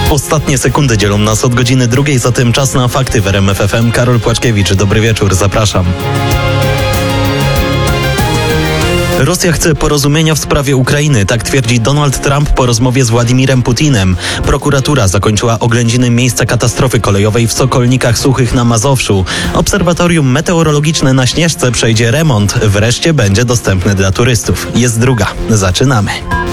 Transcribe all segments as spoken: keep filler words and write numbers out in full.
Ostatnie sekundy dzielą nas od godziny drugiej, zatem czas na fakty w R M F F M. Karol Płaczkiewicz, dobry wieczór, zapraszam. Rosja chce porozumienia w sprawie Ukrainy, tak twierdzi Donald Trump po rozmowie z Władimirem Putinem. Prokuratura zakończyła oględziny miejsca katastrofy kolejowej w Sokolnikach Suchych na Mazowszu. Obserwatorium meteorologiczne na Śnieżce przejdzie remont. Wreszcie będzie dostępny dla turystów. Jest druga. Zaczynamy.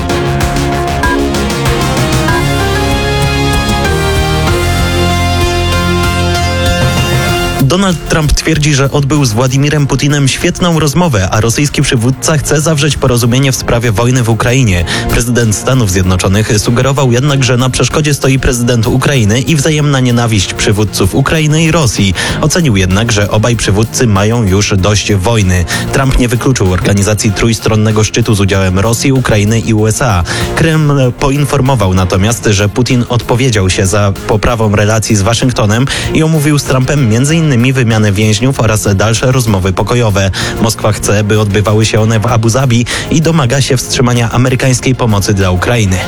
Donald Trump twierdzi, że odbył z Władimirem Putinem świetną rozmowę, a rosyjski przywódca chce zawrzeć porozumienie w sprawie wojny w Ukrainie. Prezydent Stanów Zjednoczonych sugerował jednak, że na przeszkodzie stoi prezydent Ukrainy i wzajemna nienawiść przywódców Ukrainy i Rosji. Ocenił jednak, że obaj przywódcy mają już dość wojny. Trump nie wykluczył organizacji trójstronnego szczytu z udziałem Rosji, Ukrainy i U S A. Kreml poinformował natomiast, że Putin odpowiedział się za poprawą relacji z Waszyngtonem i omówił z Trumpem między innymi wymianę więźniów oraz dalsze rozmowy pokojowe. Moskwa chce, by odbywały się one w Abu Zabi i domaga się wstrzymania amerykańskiej pomocy dla Ukrainy.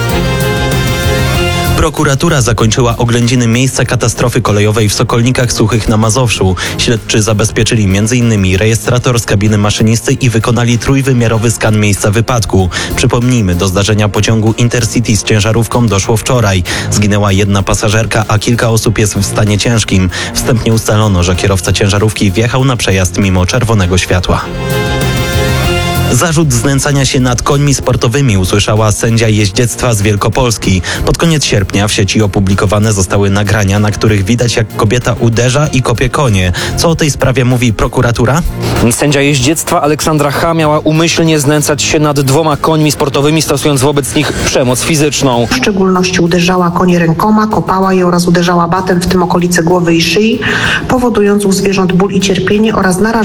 Prokuratura zakończyła oględziny miejsca katastrofy kolejowej w Sokolnikach Suchych na Mazowszu. Śledczy zabezpieczyli między innymi rejestrator z kabiny maszynisty i wykonali trójwymiarowy skan miejsca wypadku. Przypomnijmy, do zdarzenia pociągu Intercity z ciężarówką doszło wczoraj. Zginęła jedna pasażerka, a kilka osób jest w stanie ciężkim. Wstępnie ustalono, że kierowca ciężarówki wjechał na przejazd mimo czerwonego światła. Zarzut znęcania się nad końmi sportowymi usłyszała sędzia jeździectwa z Wielkopolski. Pod koniec sierpnia w sieci opublikowane zostały nagrania, na których widać, jak kobieta uderza i kopie konie. Co o tej sprawie mówi prokuratura? Sędzia jeździectwa Aleksandra H. miała umyślnie znęcać się nad dwoma końmi sportowymi, stosując wobec nich przemoc fizyczną. W szczególności uderzała konie rękoma, kopała je oraz uderzała batem, w tym okolice głowy i szyi, powodując u zwierząt ból i cierpienie oraz narażając